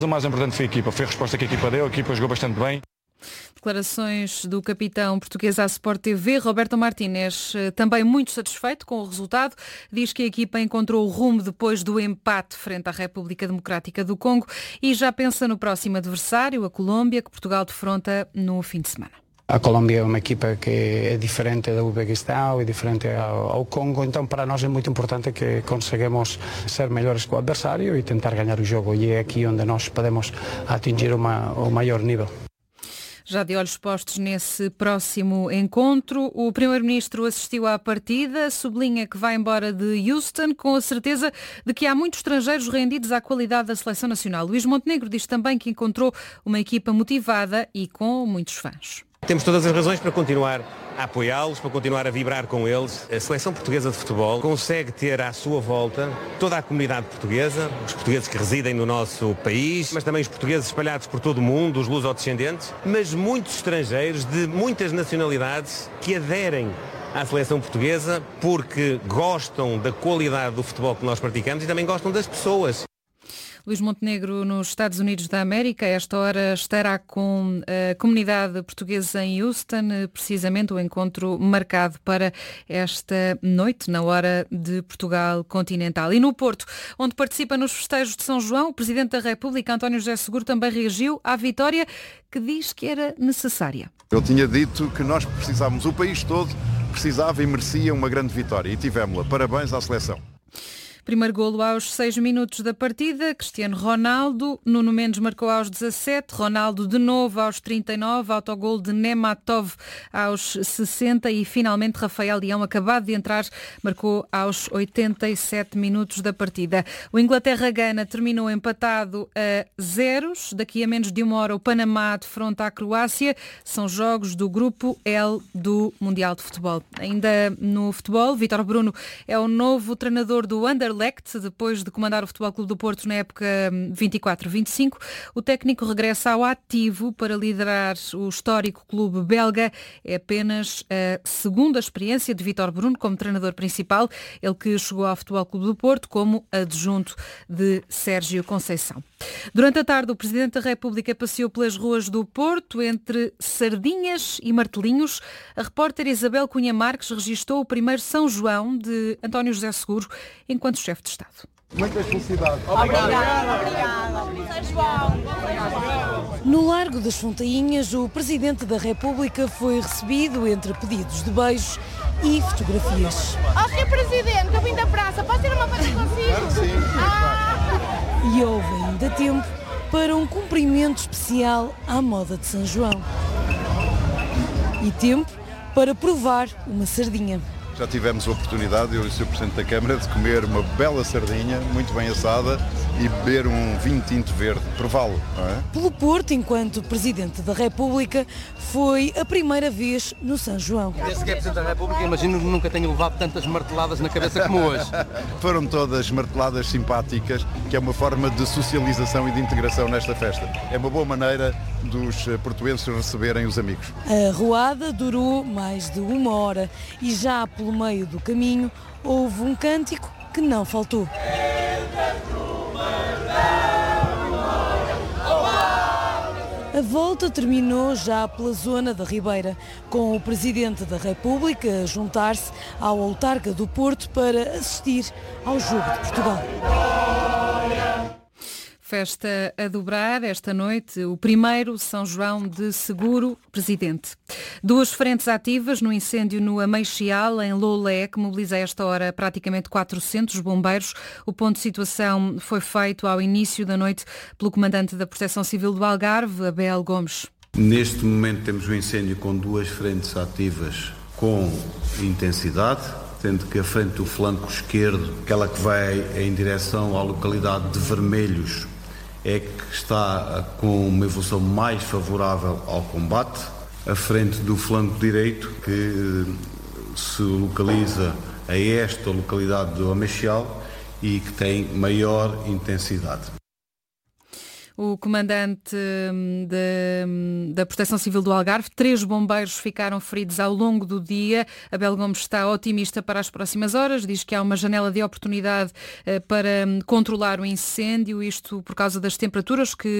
O mais importante foi a equipa, foi a resposta que a equipa deu, a equipa jogou bastante bem. Declarações do capitão português à Sport TV, Roberto Martínez, também muito satisfeito com o resultado, diz que a equipa encontrou o rumo depois do empate frente à República Democrática do Congo e já pensa no próximo adversário, a Colômbia, que Portugal defronta no fim de semana. A Colômbia é uma equipa que é diferente do Uzbequistão, é diferente ao Congo, então para nós é muito importante que conseguimos ser melhores que o adversário e tentar ganhar o jogo, e é aqui onde nós podemos atingir o maior nível. Já de olhos postos nesse próximo encontro, o Primeiro-Ministro assistiu à partida, sublinha que vai embora de Houston com a certeza de que há muitos estrangeiros rendidos à qualidade da Seleção Nacional. Luís Montenegro diz também que encontrou uma equipa motivada e com muitos fãs. Temos todas as razões para continuar a apoiá-los, para continuar a vibrar com eles. A Seleção Portuguesa de Futebol consegue ter à sua volta toda a comunidade portuguesa, os portugueses que residem no nosso país, mas também os portugueses espalhados por todo o mundo, os lusodescendentes, mas muitos estrangeiros de muitas nacionalidades que aderem à Seleção Portuguesa porque gostam da qualidade do futebol que nós praticamos e também gostam das pessoas. Luís Montenegro, nos Estados Unidos da América, a esta hora estará com a comunidade portuguesa em Houston, precisamente o encontro marcado para esta noite, na hora de Portugal continental. E no Porto, onde participa nos festejos de São João, o Presidente da República, António José Seguro, também reagiu à vitória que diz que era necessária. Eu tinha dito que nós precisávamos, o país todo precisava e merecia uma grande vitória e tivemos-la. Parabéns à seleção. Primeiro golo aos 6 minutos da partida, Cristiano Ronaldo, Nuno Mendes marcou aos 17, Ronaldo de novo aos 39, autogolo de Nematov aos 60 e finalmente Rafael Leão, acabado de entrar, marcou aos 87 minutos da partida. O Inglaterra-Gana terminou empatado a 0, daqui a menos de uma hora o Panamá defronta a Croácia, são jogos do grupo L do Mundial de Futebol. Ainda no futebol, Vítor Bruno é o novo treinador do Anderlecht, depois de comandar o Futebol Clube do Porto na época 24-25. O técnico regressa ao ativo para liderar o histórico clube belga. É apenas a segunda experiência de Vítor Bruno como treinador principal, ele que chegou ao Futebol Clube do Porto como adjunto de Sérgio Conceição. Durante a tarde, o Presidente da República passeou pelas ruas do Porto entre sardinhas e martelinhos. A repórter Isabel Cunha Marques registou o primeiro São João de António José Seguro enquanto chefe de Estado. Muitas felicidades. Obrigada. No Largo das Fontainhas, o Presidente da República foi recebido entre pedidos de beijos e fotografias. Sr. Presidente, eu vim da praça, posso ter uma foto consigo? Sim. E houve ainda tempo para um cumprimento especial à moda de São João. E tempo para provar uma sardinha. Já tivemos a oportunidade, eu e o Sr. Presidente da Câmara, de comer uma bela sardinha, muito bem assada, e beber um vinho tinto verde, prová-lo, não é? Pelo Porto, enquanto Presidente da República, foi a primeira vez no São João. Desde que é Presidente da República, imagino que nunca tenha levado tantas marteladas na cabeça como hoje. Foram todas marteladas simpáticas, que é uma forma de socialização e de integração nesta festa. É uma boa maneira dos portuenses receberem os amigos. A arruada durou mais de uma hora e já pelo meio do caminho houve um cântico que não faltou. A volta terminou já pela zona da Ribeira, com o Presidente da República a juntar-se ao autarca do Porto para assistir ao Jogo de Portugal. Festa a dobrar esta noite, o primeiro São João de Seguro Presidente. 2 frentes ativas no incêndio no Ameixial, em Loulé, que mobiliza a esta hora praticamente 400 bombeiros. O ponto de situação foi feito ao início da noite pelo comandante da Proteção Civil do Algarve, Abel Gomes. Neste momento temos um incêndio com 2 frentes ativas com intensidade, sendo que a frente do flanco esquerdo, aquela que vai em direção à localidade de Vermelhos, é que está com uma evolução mais favorável ao combate. A frente do flanco direito, que se localiza a esta localidade do Ameixial e que tem maior intensidade. o comandante da Proteção Civil do Algarve. 3 bombeiros ficaram feridos ao longo do dia. Abel Gomes está otimista para as próximas horas, diz que há uma janela de oportunidade para controlar o incêndio, isto por causa das temperaturas que